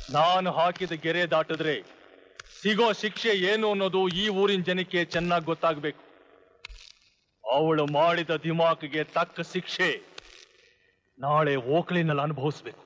ನಾನು ಹಾಕಿದ ಗೆರೆ ದಾಟಿದ್ರೆ ಸಿಗೋ ಶಿಕ್ಷೆ ಏನು ಅನ್ನೋದು ಈ ಊರಿನ ಜನಕ್ಕೆ ಚೆನ್ನಾಗಿ ಗೊತ್ತಾಗಬೇಕು. ಅವಳು ಮಾಡಿದ ದಿಮಾಕ್ಗೆ ತಕ್ಕ ಶಿಕ್ಷೆ ನಾಳೆ ಓಕ್ಲಿನಲ್ಲಿ ಅನುಭವಿಸ್ಬೇಕು.